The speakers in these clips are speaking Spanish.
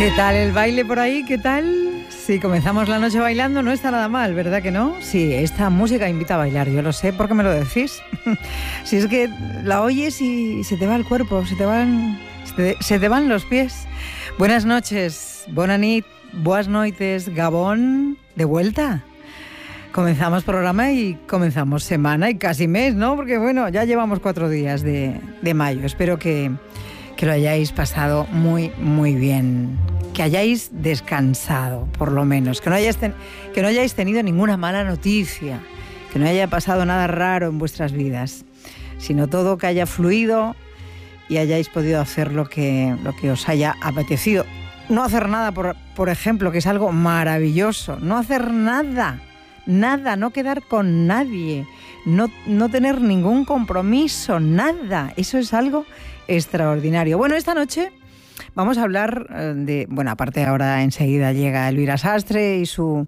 ¿Qué tal el baile por ahí? ¿Qué tal? Si comenzamos la noche bailando no está nada mal, ¿verdad que no? Sí, esta música invita a bailar, yo lo sé, ¿por qué me lo decís? Si es que la oyes y se te va el cuerpo, se te van los pies. Buenas noches, bona nit, boas noites, Gabón, de vuelta. Comenzamos programa y comenzamos semana y casi mes, ¿no? Porque bueno, ya llevamos 4 días de mayo. Espero que lo hayáis pasado muy, muy bien. Que hayáis descansado, por lo menos. Que no hayáis tenido ninguna mala noticia. Que no haya pasado nada raro en vuestras vidas. Sino todo que haya fluido y hayáis podido hacer lo que os haya apetecido. No hacer nada, por ejemplo, que es algo maravilloso. No hacer nada, no quedar con nadie. No tener ningún compromiso, nada. Eso es algo extraordinario. Bueno, esta noche vamos a hablar de... Bueno, aparte ahora enseguida llega Elvira Sastre y su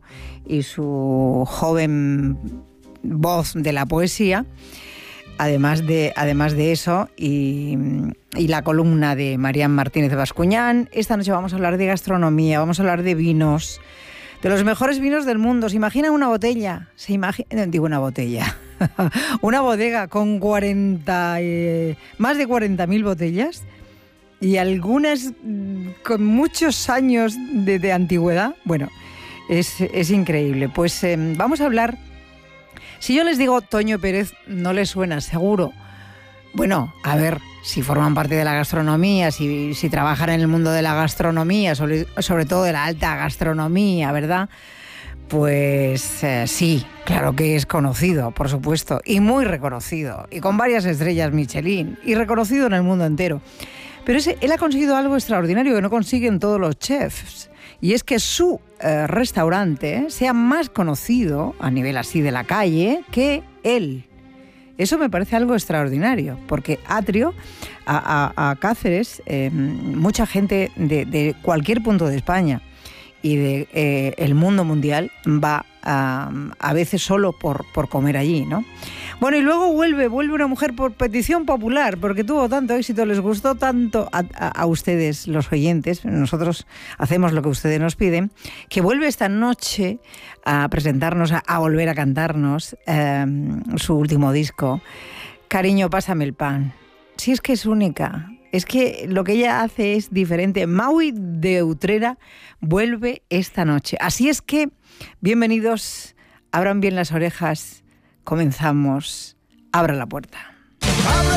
joven voz de la poesía. Además de eso, y la columna de Marian Martínez de Bascuñán. Esta noche vamos a hablar de gastronomía, vamos a hablar de vinos, de los mejores vinos del mundo. ¿Se imaginan una botella? Una botella. Una bodega con más de 40.000 botellas y algunas con muchos años de antigüedad. Bueno, es increíble. Pues vamos a hablar... Si yo les digo Toño Pérez, no les suena, seguro. Bueno, a ver, si forman parte de la gastronomía, si trabajan en el mundo de la gastronomía, sobre todo de la alta gastronomía, ¿verdad? Pues sí, claro que es conocido, por supuesto, y muy reconocido, y con varias estrellas Michelin, y reconocido en el mundo entero. Pero él ha conseguido algo extraordinario que no consiguen todos los chefs. Y es que su restaurante sea más conocido a nivel así de la calle que él. Eso me parece algo extraordinario, porque Atrio, a Cáceres, mucha gente de cualquier punto de España y de el mundo mundial va a veces solo por comer allí, ¿no? Bueno, y luego vuelve una mujer por petición popular, porque tuvo tanto éxito, les gustó tanto a ustedes, los oyentes, nosotros hacemos lo que ustedes nos piden, que vuelve esta noche a presentarnos, a volver a cantarnos su último disco, Cariño, pásame el pan. Si es que es única, es que lo que ella hace es diferente. Maui de Utrera vuelve esta noche. Así es que, bienvenidos, abran bien las orejas, comenzamos, abra la puerta.